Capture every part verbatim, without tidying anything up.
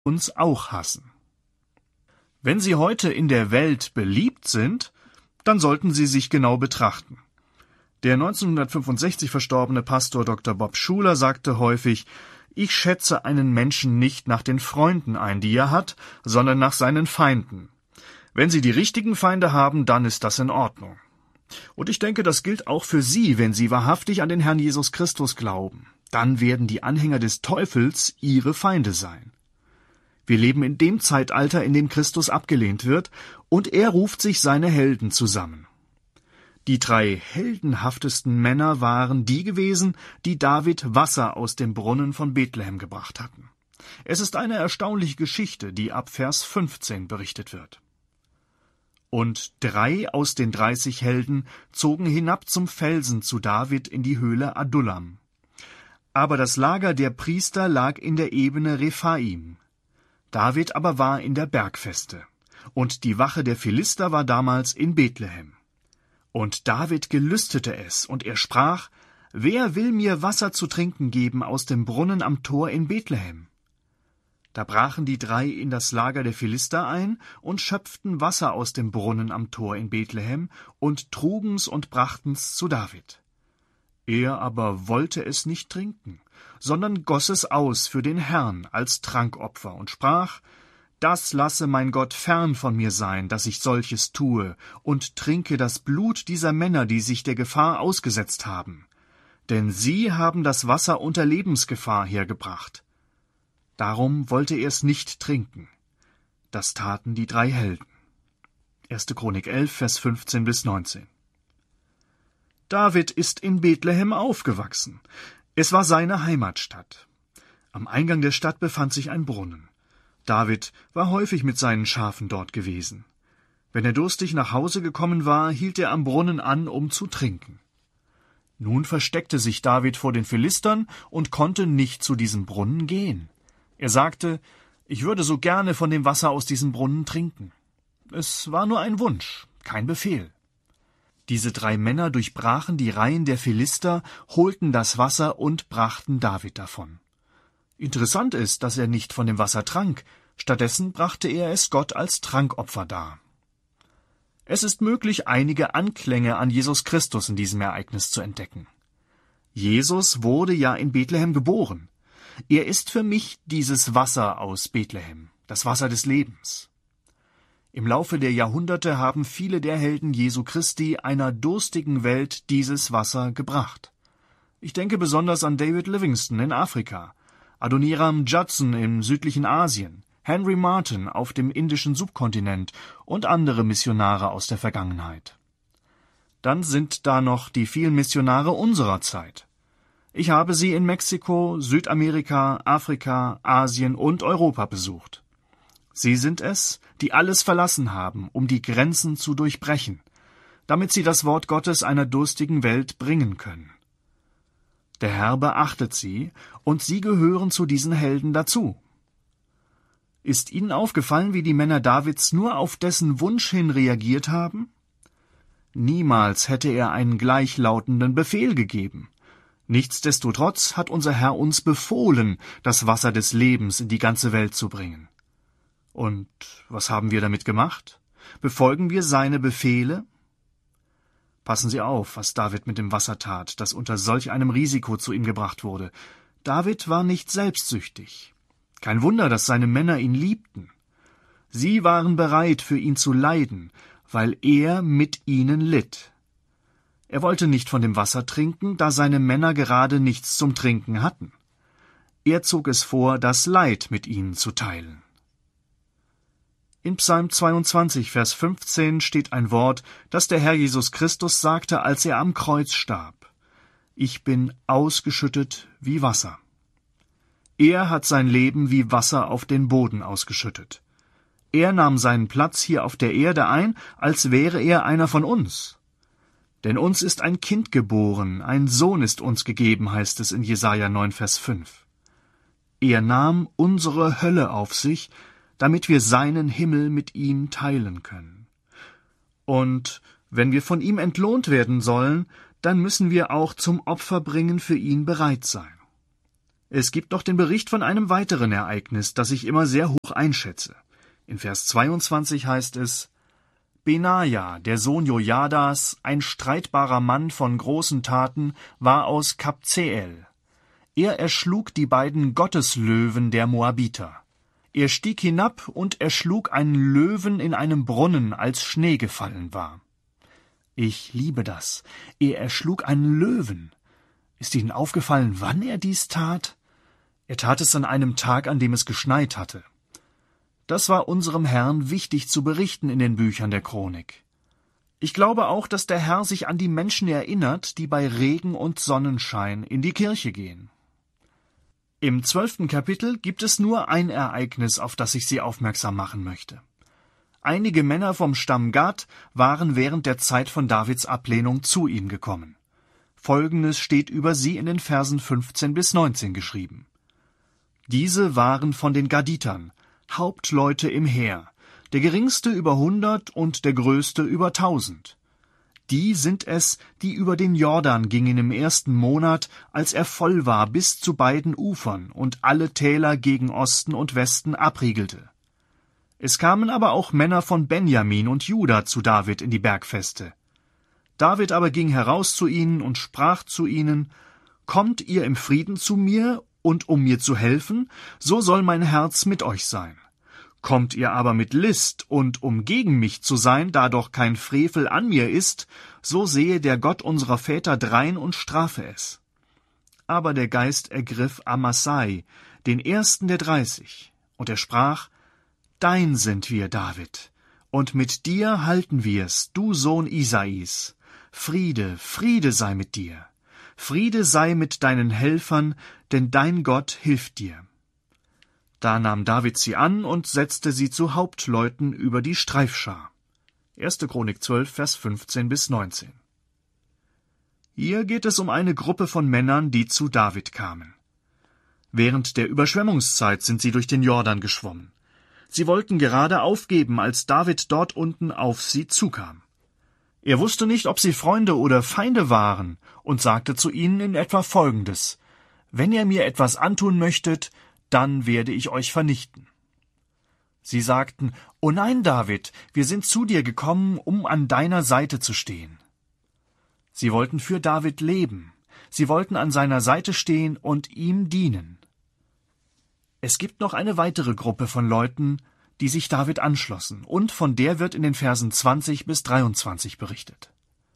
uns auch hassen. Wenn Sie heute in der Welt beliebt sind, dann sollten Sie sich genau betrachten. Der neunzehnhundertfünfundsechzig verstorbene Pastor Doktor Bob Schuler sagte häufig: Ich schätze einen Menschen nicht nach den Freunden ein, die er hat, sondern nach seinen Feinden. Wenn Sie die richtigen Feinde haben, dann ist das in Ordnung. Und ich denke, das gilt auch für Sie, wenn Sie wahrhaftig an den Herrn Jesus Christus glauben. Dann werden die Anhänger des Teufels Ihre Feinde sein. Wir leben in dem Zeitalter, in dem Christus abgelehnt wird, und er ruft sich seine Helden zusammen. Die drei heldenhaftesten Männer waren die gewesen, die David Wasser aus dem Brunnen von Bethlehem gebracht hatten. Es ist eine erstaunliche Geschichte, die ab Vers fünfzehn berichtet wird. Und drei aus den dreißig Helden zogen hinab zum Felsen zu David in die Höhle Adullam. Aber das Lager der Priester lag in der Ebene Rephaim. David aber war in der Bergfeste, und die Wache der Philister war damals in Bethlehem. Und David gelüstete es, und er sprach: Wer will mir Wasser zu trinken geben aus dem Brunnen am Tor in Bethlehem? Da brachen die drei in das Lager der Philister ein und schöpften Wasser aus dem Brunnen am Tor in Bethlehem und trugen's und brachten's zu David. Er aber wollte es nicht trinken, sondern goss es aus für den Herrn als Trankopfer und sprach: Das lasse mein Gott fern von mir sein, dass ich solches tue und trinke das Blut dieser Männer, die sich der Gefahr ausgesetzt haben. Denn sie haben das Wasser unter Lebensgefahr hergebracht. Darum wollte er es nicht trinken. Das taten die drei Helden. erste Chronik elf, Vers fünfzehn bis neunzehn. David ist in Bethlehem aufgewachsen. Es war seine Heimatstadt. Am Eingang der Stadt befand sich ein Brunnen. David war häufig mit seinen Schafen dort gewesen. Wenn er durstig nach Hause gekommen war, hielt er am Brunnen an, um zu trinken. Nun versteckte sich David vor den Philistern und konnte nicht zu diesem Brunnen gehen. Er sagte: Ich würde so gerne von dem Wasser aus diesem Brunnen trinken. Es war nur ein Wunsch, kein Befehl. Diese drei Männer durchbrachen die Reihen der Philister, holten das Wasser und brachten David davon. Interessant ist, dass er nicht von dem Wasser trank, stattdessen brachte er es Gott als Trankopfer dar. Es ist möglich, einige Anklänge an Jesus Christus in diesem Ereignis zu entdecken. Jesus wurde ja in Bethlehem geboren. Er ist für mich dieses Wasser aus Bethlehem, das Wasser des Lebens. Im Laufe der Jahrhunderte haben viele der Helden Jesu Christi einer durstigen Welt dieses Wasser gebracht. Ich denke besonders an David Livingstone in Afrika, Adoniram Judson im südlichen Asien, Henry Martyn auf dem indischen Subkontinent und andere Missionare aus der Vergangenheit. Dann sind da noch die vielen Missionare unserer Zeit. Ich habe sie in Mexiko, Südamerika, Afrika, Asien und Europa besucht. Sie sind es, die alles verlassen haben, um die Grenzen zu durchbrechen, damit sie das Wort Gottes einer durstigen Welt bringen können. Der Herr beachtet sie, und sie gehören zu diesen Helden dazu. Ist Ihnen aufgefallen, wie die Männer Davids nur auf dessen Wunsch hin reagiert haben? Niemals hätte er einen gleichlautenden Befehl gegeben. Nichtsdestotrotz hat unser Herr uns befohlen, das Wasser des Lebens in die ganze Welt zu bringen. Und was haben wir damit gemacht? Befolgen wir seine Befehle? Passen Sie auf, was David mit dem Wasser tat, das unter solch einem Risiko zu ihm gebracht wurde. David war nicht selbstsüchtig. Kein Wunder, dass seine Männer ihn liebten. Sie waren bereit, für ihn zu leiden, weil er mit ihnen litt. Er wollte nicht von dem Wasser trinken, da seine Männer gerade nichts zum Trinken hatten. Er zog es vor, das Leid mit ihnen zu teilen. In Psalm zweiundzwanzig, Vers fünfzehn steht ein Wort, das der Herr Jesus Christus sagte, als er am Kreuz starb. Ich bin ausgeschüttet wie Wasser. Er hat sein Leben wie Wasser auf den Boden ausgeschüttet. Er nahm seinen Platz hier auf der Erde ein, als wäre er einer von uns. Denn uns ist ein Kind geboren, ein Sohn ist uns gegeben, heißt es in Jesaja neun, Vers fünf. Er nahm unsere Hölle auf sich, damit wir seinen Himmel mit ihm teilen können. Und wenn wir von ihm entlohnt werden sollen, dann müssen wir auch zum Opferbringen für ihn bereit sein. Es gibt noch den Bericht von einem weiteren Ereignis, das ich immer sehr hoch einschätze. In Vers zweiundzwanzig heißt es: Benaja, der Sohn Jojadas, ein streitbarer Mann von großen Taten, war aus Kabzeel. Er erschlug die beiden Gotteslöwen der Moabiter. Er stieg hinab und erschlug einen Löwen in einem Brunnen, als Schnee gefallen war. Ich liebe das. Er erschlug einen Löwen. Ist Ihnen aufgefallen, wann er dies tat? Er tat es an einem Tag, an dem es geschneit hatte. Das war unserem Herrn wichtig zu berichten in den Büchern der Chronik. Ich glaube auch, dass der Herr sich an die Menschen erinnert, die bei Regen und Sonnenschein in die Kirche gehen. Im zwölften Kapitel gibt es nur ein Ereignis, auf das ich Sie aufmerksam machen möchte. Einige Männer vom Stamm Gad waren während der Zeit von Davids Ablehnung zu ihm gekommen. Folgendes steht über sie in den Versen fünfzehn bis neunzehn geschrieben. Diese waren von den Gaditern, Hauptleute im Heer, der geringste über hundert und der größte über tausend. Die sind es, die über den Jordan gingen im ersten Monat, als er voll war bis zu beiden Ufern und alle Täler gegen Osten und Westen abriegelte. Es kamen aber auch Männer von Benjamin und Juda zu David in die Bergfeste. David aber ging heraus zu ihnen und sprach zu ihnen: Kommt ihr im Frieden zu mir, und um mir zu helfen, so soll mein Herz mit euch sein. Kommt ihr aber mit List und um gegen mich zu sein, da doch kein Frevel an mir ist, so sehe der Gott unserer Väter drein und strafe es. Aber der Geist ergriff Amasai, den ersten der dreißig, und er sprach: Dein sind wir, David, und mit dir halten wir's, du Sohn Isais. Friede, Friede sei mit dir. Friede sei mit deinen Helfern, denn dein Gott hilft dir. Da nahm David sie an und setzte sie zu Hauptleuten über die Streifschar. erste Chronik zwölf, Vers fünfzehn bis neunzehn. Hier geht es um eine Gruppe von Männern, die zu David kamen. Während der Überschwemmungszeit sind sie durch den Jordan geschwommen. Sie wollten gerade aufgeben, als David dort unten auf sie zukam. Er wusste nicht, ob sie Freunde oder Feinde waren, und sagte zu ihnen in etwa Folgendes: Wenn ihr mir etwas antun möchtet, dann werde ich euch vernichten. Sie sagten: O nein, David, wir sind zu dir gekommen, um an deiner Seite zu stehen. Sie wollten für David leben. Sie wollten an seiner Seite stehen und ihm dienen. Es gibt noch eine weitere Gruppe von Leuten, die sich David anschlossen, und von der wird in den Versen zwanzig bis dreiundzwanzig berichtet.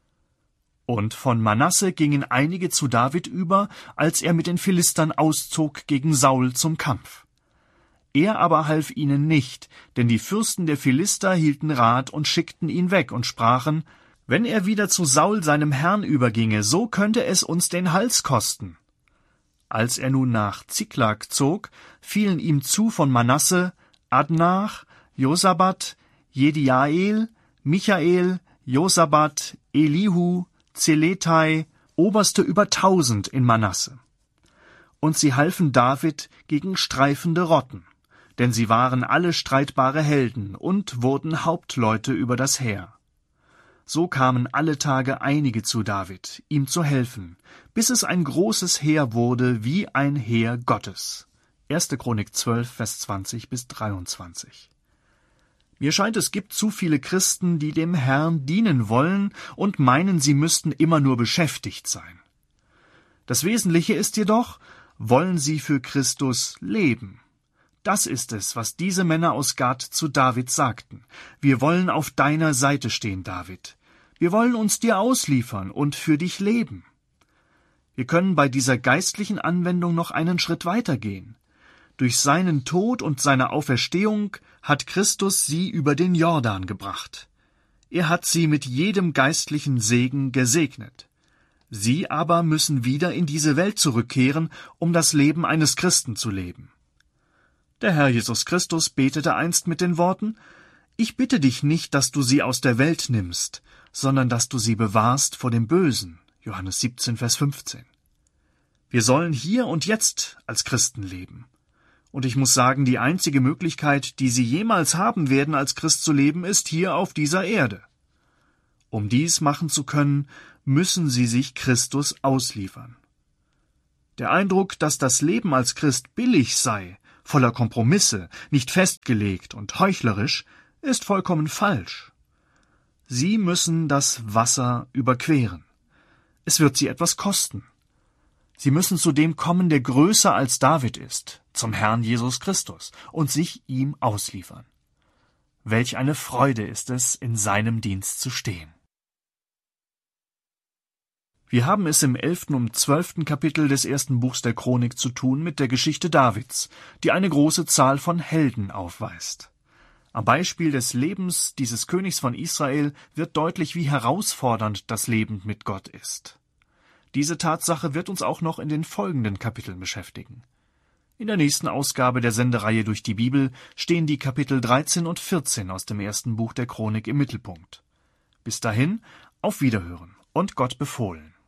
Und von Manasse gingen einige zu David über, als er mit den Philistern auszog gegen Saul zum Kampf. Er aber half ihnen nicht, denn die Fürsten der Philister hielten Rat und schickten ihn weg und sprachen: Wenn er wieder zu Saul seinem Herrn überginge, so könnte es uns den Hals kosten. Als er nun nach Ziklag zog, fielen ihm zu von Manasse Adnach, Josabat, Jediael, Michael, Josabat, Elihu, Zeletai, Oberste über tausend in Manasse. Und sie halfen David gegen streifende Rotten, denn sie waren alle streitbare Helden und wurden Hauptleute über das Heer. So kamen alle Tage einige zu David, ihm zu helfen, bis es ein großes Heer wurde wie ein Heer Gottes. erste Chronik zwölf, Vers zwanzig bis dreiundzwanzig. Mir scheint, es gibt zu viele Christen, die dem Herrn dienen wollen und meinen, sie müssten immer nur beschäftigt sein. Das Wesentliche ist jedoch, wollen sie für Christus leben. Das ist es, was diese Männer aus Gad zu David sagten. Wir wollen auf deiner Seite stehen, David. Wir wollen uns dir ausliefern und für dich leben. Wir können bei dieser geistlichen Anwendung noch einen Schritt weitergehen. Durch seinen Tod und seine Auferstehung hat Christus sie über den Jordan gebracht. Er hat sie mit jedem geistlichen Segen gesegnet. Sie aber müssen wieder in diese Welt zurückkehren, um das Leben eines Christen zu leben. Der Herr Jesus Christus betete einst mit den Worten: Ich bitte dich nicht, dass du sie aus der Welt nimmst, sondern dass du sie bewahrst vor dem Bösen. Johannes siebzehn, Vers fünfzehn. Wir sollen hier und jetzt als Christen leben. Und ich muss sagen, die einzige Möglichkeit, die Sie jemals haben werden, als Christ zu leben, ist hier auf dieser Erde. Um dies machen zu können, müssen Sie sich Christus ausliefern. Der Eindruck, dass das Leben als Christ billig sei, voller Kompromisse, nicht festgelegt und heuchlerisch, ist vollkommen falsch. Sie müssen das Wasser überqueren. Es wird sie etwas kosten. Sie müssen zu dem kommen, der größer als David ist, zum Herrn Jesus Christus, und sich ihm ausliefern. Welch eine Freude ist es, in seinem Dienst zu stehen. Wir haben es im elften und zwölften Kapitel des ersten Buchs der Chronik zu tun mit der Geschichte Davids, die eine große Zahl von Helden aufweist. Am Beispiel des Lebens dieses Königs von Israel wird deutlich, wie herausfordernd das Leben mit Gott ist. Diese Tatsache wird uns auch noch in den folgenden Kapiteln beschäftigen. In der nächsten Ausgabe der Sendereihe durch die Bibel stehen die Kapitel dreizehn und vierzehn aus dem ersten Buch der Chronik im Mittelpunkt. Bis dahin, auf Wiederhören und Gott befohlen.